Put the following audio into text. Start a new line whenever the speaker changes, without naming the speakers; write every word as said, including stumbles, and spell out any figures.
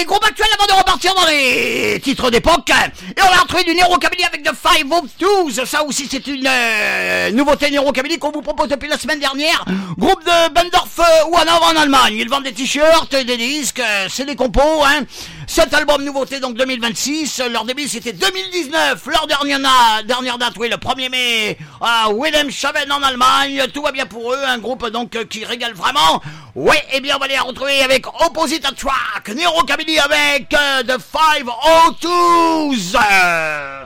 les groupes actuels avant de repartir dans les titres d'époque. Et on a retrouvé du Nero Kabylie avec The Five of Twos. Ça aussi c'est une euh, nouveauté Nero Kabylie qu'on vous propose depuis la semaine dernière. Groupe de Bendorf euh, ou Hanovre en Allemagne. Ils vendent des t-shirts, des disques, euh, c'est des compos. Hein. Cet album nouveauté donc deux mille vingt-six. Leur début c'était deux mille dix-neuf. Leur dernière, na- dernière date, oui, le premier mai à Wilhelmshaven en Allemagne. Tout va bien pour eux. Un groupe donc euh, qui régale vraiment. Ouais, et bien on va les retrouver avec Opposite Attract, Nero Kabylie avec euh, The Five O Twos. Euh...